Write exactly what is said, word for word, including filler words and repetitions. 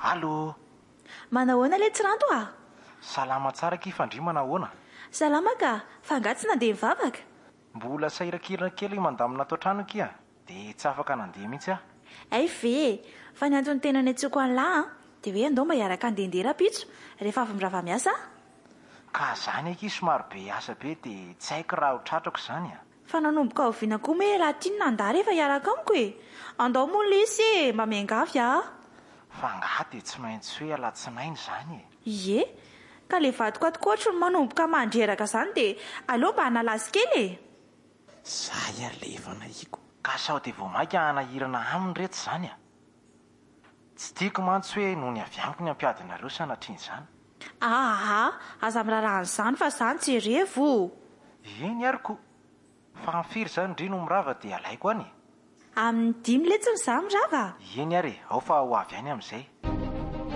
Allô. Manahoana le Tsiranto a? Salama tsara kifandrimana ahoana? Salama ka, fa angaha tsy nandeha mivavaka. Mbola sairakirana kely mandamina ato an-trano kia, dia tsy afaka nandeha mihitsy aho. Ay ve, fa ny antony tena ny antsoiko an'lahy dia hoe andao mba hiaraka handehandeha rapitso rehefa avy mirava miasa. Ka zany aky somary be asa be dia tsy haiko raha ho tratrako izany a. Fa nanomboka oviana koa hoe raha tiany nandà rehefa hiaraka amiko e. Andao moa lisy mba miangavy ah. Fa angaha dia tsy maintsy hoe alatsinainy izany e. Ie, ka le vadiko atokotro no manomboka mandreraka izany dia aleo mba hanalazy kely e. Zay alefa nahiko. Ka sao dia vao mainka hanahirana aminy reto izany a. Tsy tiako mantsy hoe noho ny avy amiko ny ampiadinareo sanatria izany. Aha, aza mirarahana izany fa izany tsy revo. Eny ariko. Fa amfiry izany ndry no mirava dia alaiko any. Amin'ny dimy letsiny izaho mirava. Eny ary, ao fa ho avy any amin'izay.